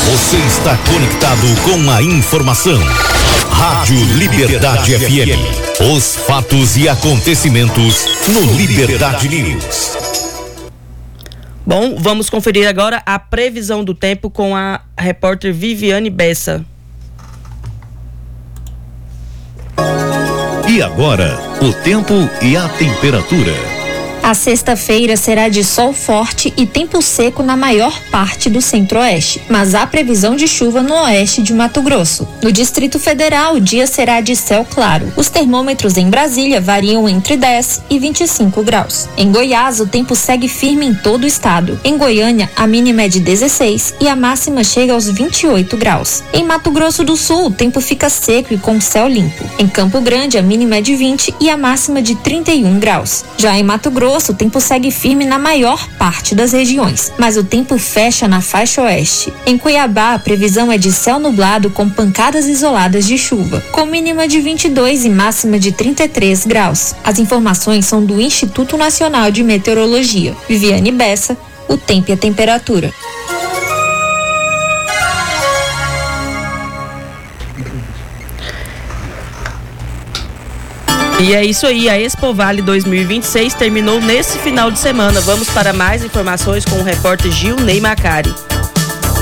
Você está conectado com a informação. Rádio Liberdade FM. Os fatos e acontecimentos no Liberdade News. Bom, vamos conferir agora a previsão do tempo com a repórter Viviane Bessa. E agora, o tempo e a temperatura. A sexta-feira será de sol forte e tempo seco na maior parte do centro-oeste, mas há previsão de chuva no oeste de Mato Grosso. No Distrito Federal, o dia será de céu claro. Os termômetros em Brasília variam entre 10 e 25 graus. Em Goiás, o tempo segue firme em todo o estado. Em Goiânia, a mínima é de 16 e a máxima chega aos 28 graus. Em Mato Grosso do Sul, o tempo fica seco e com céu limpo. Em Campo Grande, a mínima é de 20 e a máxima de 31 graus. Já em Mato Grosso, o tempo segue firme na maior parte das regiões, mas o tempo fecha na faixa oeste. Em Cuiabá, a previsão é de céu nublado com pancadas isoladas de chuva, com mínima de 22 e máxima de 33 graus. As informações são do Instituto Nacional de Meteorologia. Viviane Bessa, o tempo e a temperatura. E é isso aí, a Expo Vale 2026 terminou nesse final de semana. Vamos para mais informações com o repórter Gilney Macari.